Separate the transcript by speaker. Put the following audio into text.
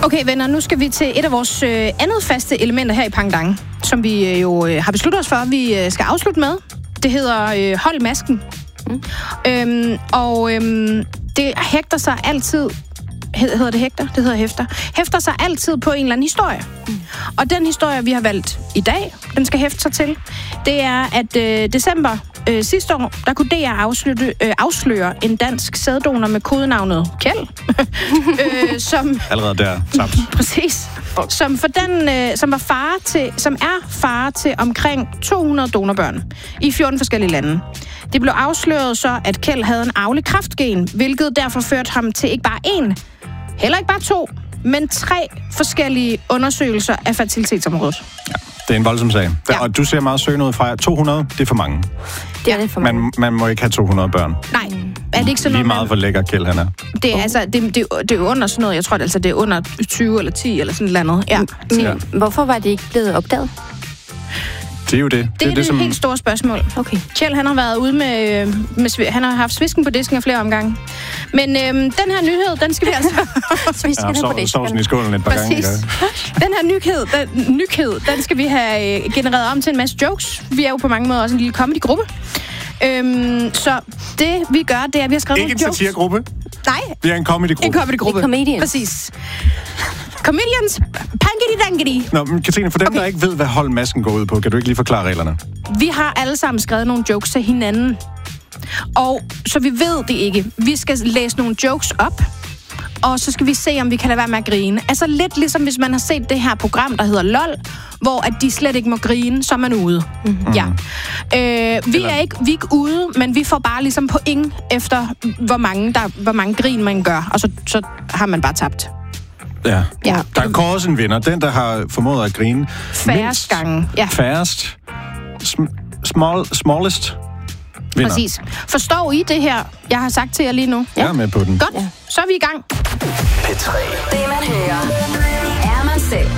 Speaker 1: Okay, venner, nu skal vi til et af vores andet faste elementer her i Pangdang, som vi jo har besluttet os for, at vi skal afslutte med. Det hedder Hold masken. Det hægter sig altid... Hedder det hægter? Det hedder hæfter. Hæfter sig altid på en eller anden historie. Og den historie, vi har valgt i dag, den skal hæfte sig til, det er, at december sidste år, der kunne DR afsløre en dansk sæddonor med kodenavnet Kjeld. Som
Speaker 2: allerede der tabt.
Speaker 1: Præcis. Som er far til omkring 200 donorbørn i 14 forskellige lande. Det blev afsløret så, at Kjeld havde en arvelig kræftgen, hvilket derfor førte ham til ikke bare én, heller ikke bare 2, men 3 forskellige undersøgelser af fertilitetsområdet.
Speaker 2: Ja, det er en voldsom sag. Og du ser meget søgende ud fra 200, det er for mange.
Speaker 3: Det er det for mange.
Speaker 2: Man må ikke have 200 børn.
Speaker 1: Nej, er det ikke sådan
Speaker 2: noget? Lige meget for lækker Kjeld han er.
Speaker 1: Det er altså, det er under sådan noget, jeg tror det er under 20 eller 10 eller sådan et eller andet. Ja.
Speaker 3: Hvorfor var det ikke blevet opdaget?
Speaker 2: Det er jo det.
Speaker 1: Det er det helt store spørgsmål.
Speaker 3: Okay.
Speaker 1: Kjeld, han har været ude med han har haft svisken på disken af flere omgange. Men den her nyhed, den skal vi altså...
Speaker 3: Svisken på disken.
Speaker 2: Sovsen i skålen et par gange.
Speaker 1: Den her nyhed, den skal vi have genereret om til en masse jokes. Vi er jo på mange måder også en lille comedy-gruppe. Så det, vi gør, det er, at vi har skrevet nogle jokes.
Speaker 2: Ikke en satirgruppe?
Speaker 1: Nej.
Speaker 2: Vi er en comedy-gruppe.
Speaker 1: En comedy-gruppe.
Speaker 3: Comedians.
Speaker 1: Præcis. Comedians, pankity-dankity.
Speaker 2: Nå, men Katrine, for dem, der ikke ved, hvad Hold masken går ud på, kan du ikke lige forklare reglerne?
Speaker 1: Vi har alle sammen skrevet nogle jokes til hinanden. Og så vi ved det ikke. Vi skal læse nogle jokes op, og så skal vi se, om vi kan lade være med at grine. Altså lidt ligesom, hvis man har set det her program, der hedder LOL, hvor at de slet ikke må grine, så er man ude. Mm-hmm. Ja. Vi er ikke ude, men vi får bare ligesom point efter, hvor mange grin man gør, og så har man bare tabt.
Speaker 2: Ja. Der er kåret en vinder. Den, der har formået at grine
Speaker 1: færrest gange. Ja.
Speaker 2: Færrest. Smallest vinder.
Speaker 1: Præcis. Forstår I det her, jeg har sagt til jer lige nu?
Speaker 2: Jeg er med på den.
Speaker 1: Godt. Så er vi i gang.
Speaker 4: P3. Det man hører, er man selv.